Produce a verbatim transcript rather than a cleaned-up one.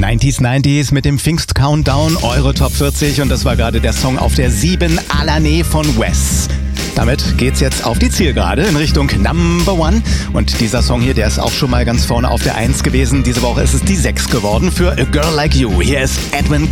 neunziger neunziger mit dem Pfingst Countdown, eure Top vierzig, und das war gerade der Song auf der sieben, Alané von Wes. Damit geht's jetzt auf die Zielgerade in Richtung Number One. Und dieser Song hier, der ist auch schon mal ganz vorne auf der eins gewesen. Diese Woche ist es die sechs geworden für A Girl Like You. Hier ist Edwin